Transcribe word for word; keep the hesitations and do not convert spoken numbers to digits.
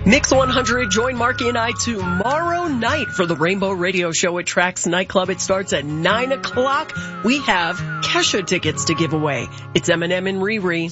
Mix one hundred, join Marky and I tomorrow night for the Rainbow Radio Show at Trax Nightclub. It starts at nine o'clock. We have Kesha tickets to give away. It's Eminem and Riri.